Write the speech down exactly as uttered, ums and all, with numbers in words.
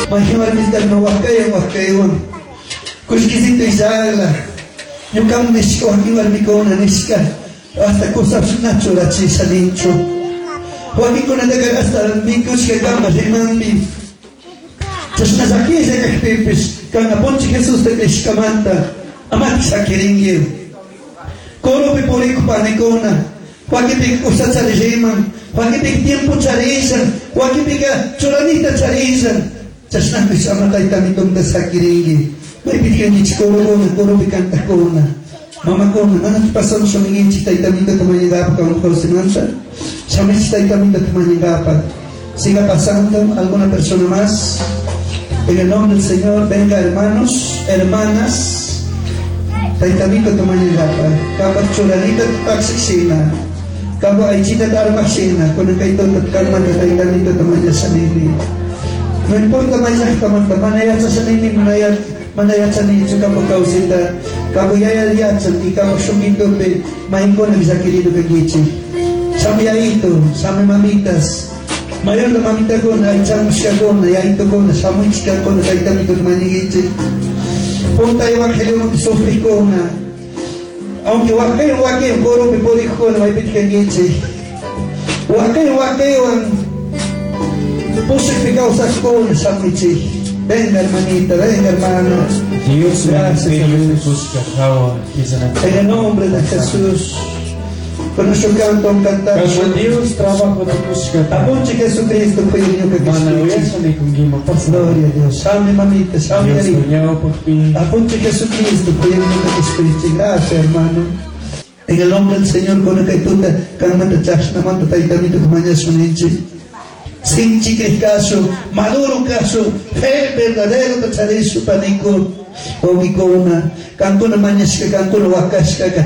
Mahimar mistal no wakay wakaywan. Kushkisito isala. Nyukam nishko hakiwar mikona nishka. Hasta cosas naturales salincho. Wakiko na daga hasta mikus ka gama limambi. Tas nasaki sa kakpipis. Kang aponchi Jesus te ishkamanta. Amat sa kiringil. Koro pipuri ko panikona. Wakipik usat sa regiman. Wakipik tiempo charizan. Wakipika churanita charizan. Tas nakis amatay tamitom da sa kiringil. May pitikan ni chikoro kona. Koro pikanta kona. Mama kona, mana pasamos sa mga chitay taminda tumanyagapa ka ang kausinansa. Sa mga chitay taminda tumanyagapa. Siga pasando alguna persona más. En el nombre del Señor, venga hermanos, hermanas. Tay taminda tumanyagapa. Kapag churanita paksisina. Kapag ay chita tarmaksina. Kung ang kaito at kalman na tay taminda tumanyag sa nini. No importa mayas kamanta, manayat sa sanini, manayat manayat sa nini, sa kapag kausita. Kamu yaya lihat seperti kamu sungito pe main ko na bisa kirido kagichi. Sami ya itu, sami mamitas. Mayon na mamita ko na isang siya ko na ya itu ko na sami siya ko na kaita mito manigichi. Punta yung wakil yung sofri ko na. Aunque wakil wakil koro pe poli ko na may pit kagichi. Wakil wakil ang pusik pe kausas ko na sami chi. Venga hermanita, venga hermano. Dios gracias en el nombre de Jesús. Con nuestro canto cantar. Dios trabajo de buscar. Apunche Jesucristo fue el niño que Cristo. Gloria a Dios. Salve mamita, salve ahí. Apunche Jesucristo fue el niño que Cristo. Gracias hermano. En el nombre del Señor con el que tú te calmante chachna manta taitamito que mañana sunichi. Sin chique caso, maduro caso, fe verdadero que trae su panico, o mi cona, cancuna mañas que cancuna huacasca.